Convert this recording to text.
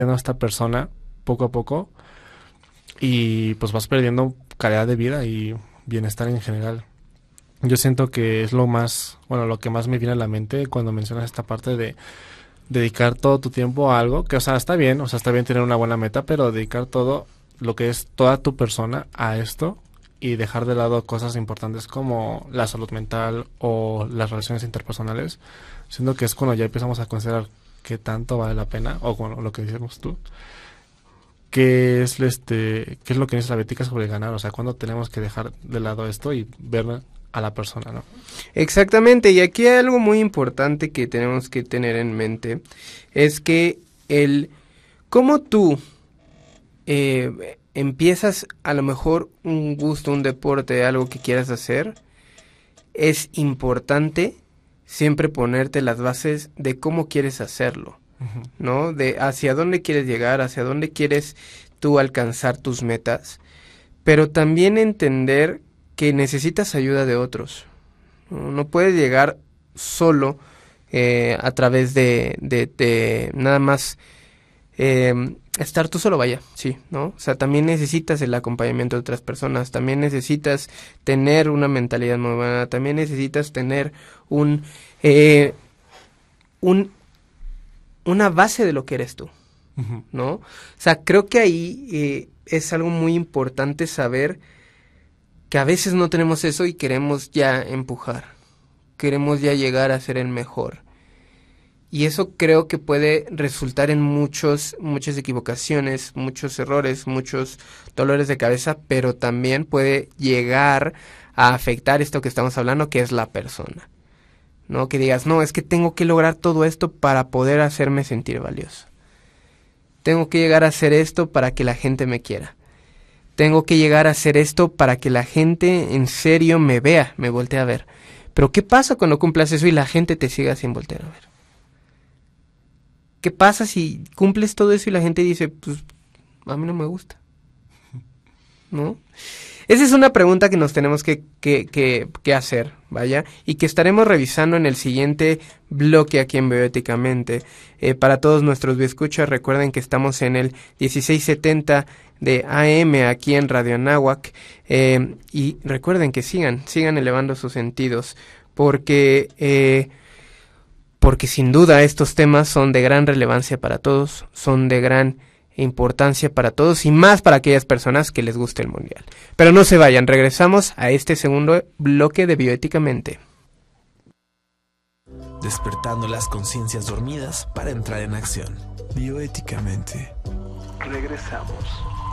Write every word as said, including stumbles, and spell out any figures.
a esta persona poco a poco y pues vas perdiendo calidad de vida y bienestar en general. Yo siento que es lo más, bueno, lo que más me viene a la mente cuando mencionas esta parte de dedicar todo tu tiempo a algo, que o sea, está bien, o sea, está bien tener una buena meta, pero dedicar todo lo que es toda tu persona a esto y dejar de lado cosas importantes como la salud mental o las relaciones interpersonales, siendo que es cuando ya empezamos a considerar qué tanto vale la pena, o bueno, lo que decíamos tú, qué es este, qué es lo que dice la ética sobre ganar, o sea, cuando tenemos que dejar de lado esto y ver a la persona, ¿no? Exactamente, y aquí hay algo muy importante que tenemos que tener en mente, es que el cómo tú eh, empiezas a lo mejor un gusto, un deporte, algo que quieras hacer, es importante siempre ponerte las bases de cómo quieres hacerlo, uh-huh. ¿no? De hacia dónde quieres llegar, hacia dónde quieres tú alcanzar tus metas, pero también entender que necesitas ayuda de otros. No, no puedes llegar solo eh, a través de, de, de nada más eh, estar tú solo, vaya, sí, ¿no? O sea, también necesitas el acompañamiento de otras personas, también necesitas tener una mentalidad muy buena, también necesitas tener un, eh, un una base de lo que eres tú, uh-huh. ¿no? O sea, creo que ahí eh, es algo muy importante saber que a veces no tenemos eso y queremos ya empujar, queremos ya llegar a ser el mejor. Y eso creo que puede resultar en muchos, muchas equivocaciones, muchos errores, muchos dolores de cabeza, pero también puede llegar a afectar esto que estamos hablando, que es la persona. ¿No? Que digas, no, es que tengo que lograr todo esto para poder hacerme sentir valioso. Tengo que llegar a hacer esto para que la gente me quiera. Tengo que llegar a hacer esto para que la gente en serio me vea, me voltee a ver. Pero ¿qué pasa cuando cumplas eso y la gente te siga sin voltear a ver? ¿Qué pasa si cumples todo eso y la gente dice, pues, a mí no me gusta? ¿No? Esa es una pregunta que nos tenemos que, que, que, que hacer, vaya, y que estaremos revisando en el siguiente bloque aquí en Bioéticamente. Eh, para todos nuestros bioescuchas, recuerden que estamos en el dieciséis setenta de A M aquí en Radio Anáhuac, eh, y recuerden que sigan, sigan elevando sus sentidos, porque, eh, porque sin duda estos temas son de gran relevancia para todos, son de gran importancia para todos y más para aquellas personas que les guste el mundial. Pero no se vayan, regresamos a este segundo bloque de Bioéticamente. Despertando las conciencias dormidas para entrar en acción. Bioéticamente. Regresamos.